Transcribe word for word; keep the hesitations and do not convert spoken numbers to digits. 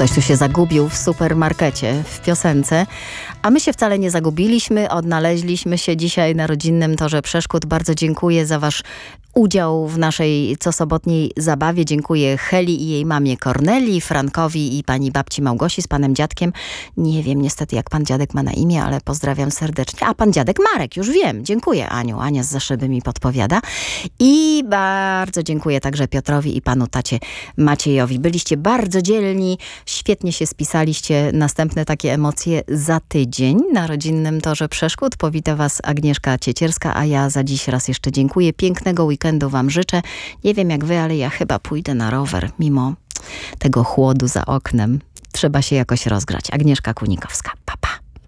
Ktoś tu się zagubił w supermarkecie, w piosence, a my się wcale nie zagubiliśmy, odnaleźliśmy się dzisiaj na rodzinnym Torze Przeszkód. Bardzo dziękuję za wasz udział w naszej cosobotniej zabawie. Dziękuję Heli i jej mamie Kornelii, Frankowi i pani babci Małgosi z panem dziadkiem. Nie wiem niestety, jak pan dziadek ma na imię, ale pozdrawiam serdecznie. A pan dziadek Marek, już wiem. Dziękuję, Aniu. Ania z Zaszyby mi podpowiada. I bardzo dziękuję także Piotrowi i panu tacie Maciejowi. Byliście bardzo dzielni, świetnie się spisaliście. Następne takie emocje za tydzień na rodzinnym Torze Przeszkód. Powita was Agnieszka Ciecierska, a ja za dziś raz jeszcze dziękuję. Pięknego weekendu wam życzę. Nie wiem jak wy, ale ja chyba pójdę na rower, mimo tego chłodu za oknem. Trzeba się jakoś rozgrzać. Agnieszka Kunikowska. Pa, pa.